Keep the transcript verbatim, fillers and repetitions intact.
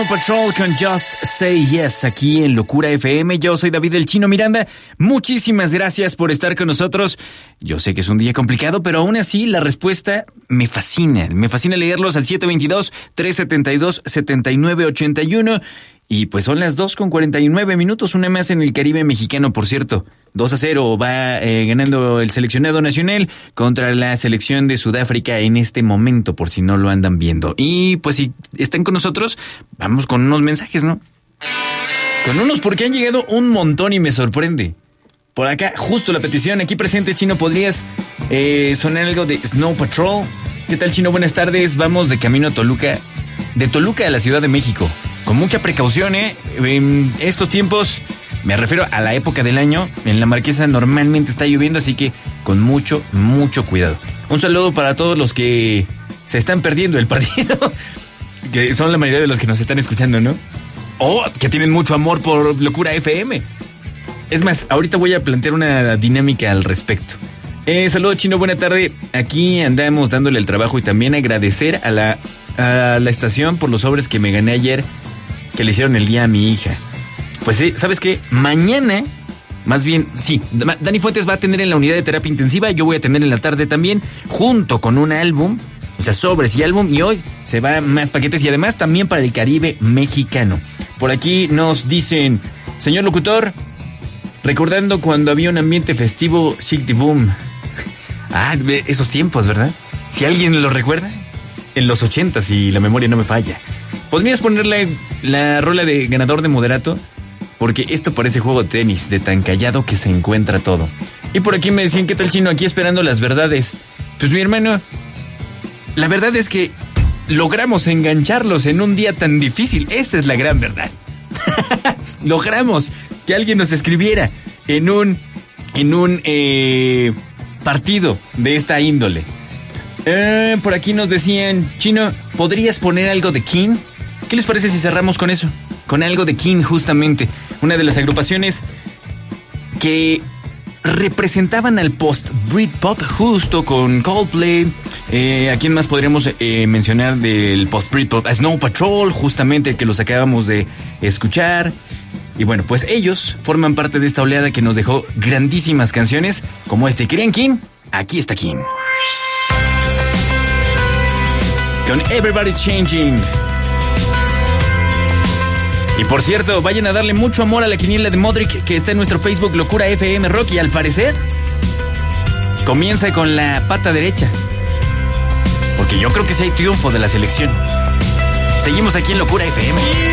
Snow Patrol con Just Say Yes aquí en Locura F M. Yo soy David el Chino Miranda. Muchísimas gracias por estar con nosotros. Yo sé que es un día complicado, pero aún así la respuesta me fascina. Me fascina leerlos al siete dos dos, tres siete dos, siete nueve ocho uno. Y pues son las dos con cuarenta y nueve minutos, una más en el Caribe mexicano, por cierto. dos a cero va eh, ganando el seleccionado nacional contra la selección de Sudáfrica en este momento, por si no lo andan viendo. Y pues si están con nosotros, vamos con unos mensajes, ¿no? Con unos porque han llegado un montón y me sorprende. Por acá, justo la petición, aquí presente, Chino, ¿podrías eh, sonar algo de Snow Patrol? ¿Qué tal, Chino? Buenas tardes, vamos de camino a Toluca, de Toluca a la Ciudad de México. Con mucha precaución, ¿eh? En estos tiempos, me refiero a la época del año, en la Marquesa normalmente está lloviendo, así que con mucho, mucho cuidado. Un saludo para todos los que se están perdiendo el partido, que son la mayoría de los que nos están escuchando, ¿no? O que tienen mucho amor por Locura F M. Es más, ahorita voy a plantear una dinámica al respecto. Eh, saludo, Chino, buena tarde. Aquí andamos dándole el trabajo y también agradecer a la, a la estación por los sobres que me gané ayer, que le hicieron el día a mi hija. Pues sí, ¿sabes qué? Mañana, más bien, sí, Dani Fuentes va a tener en la unidad de terapia intensiva, yo voy a tener en la tarde también, junto con un álbum, o sea, sobres y álbum, y hoy se van más paquetes y además también para el Caribe mexicano. Por aquí nos dicen, señor locutor, recordando cuando había un ambiente festivo, chic de boom. Ah, esos tiempos, ¿verdad? Si alguien lo recuerda, en los ochentas, si la memoria no me falla. ¿Podrías ponerle la rola de ganador de moderato? Porque esto parece juego de tenis, de tan callado que se encuentra todo. Y por aquí me decían, ¿qué tal, Chino? Aquí esperando las verdades. Pues mi hermano, la verdad es que logramos engancharlos en un día tan difícil. Esa es la gran verdad. Logramos que alguien nos escribiera en un, en un eh, partido de esta índole. Eh, por aquí nos decían, Chino, ¿podrías poner algo de King? ¿Qué les parece si cerramos con eso? Con algo de King, justamente. Una de las agrupaciones que representaban al post-Britpop, justo con Coldplay. Eh, ¿A quién más podríamos eh, mencionar del post-Britpop? A Snow Patrol, justamente, que los acabamos de escuchar. Y bueno, pues ellos forman parte de esta oleada que nos dejó grandísimas canciones, como este. ¿Querían King? Aquí está King. Con Everybody's Changing. Y por cierto, vayan a darle mucho amor a la quiniela de Modric, que está en nuestro Facebook Locura F M Rock, y al parecer comienza con la pata derecha, porque yo creo que sí hay triunfo de la selección. Seguimos aquí en Locura F M.